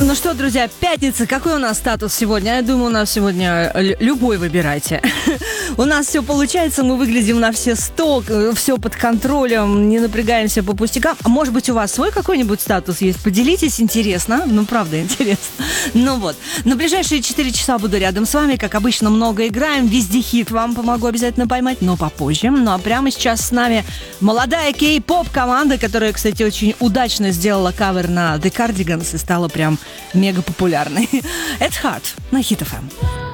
Ну что, друзья, пятница. Какой у нас статус сегодня? Я думаю, у нас сегодня любой выбирайте. У нас все получается, мы выглядим на все 100, все под контролем, не напрягаемся по пустякам. А может быть, у вас свой какой-нибудь статус есть? Поделитесь, интересно. Ну, правда, интересно. Ну вот, на ближайшие 4 часа буду рядом с вами. Как обычно, много играем. Везде хит вам помогу обязательно поймать, но попозже. Ну, а прямо сейчас с нами молодая кей-поп-команда, которая, кстати, очень удачно сделала кавер на The Cardigans и стала прям мега популярной. It's Hard на Hit FM.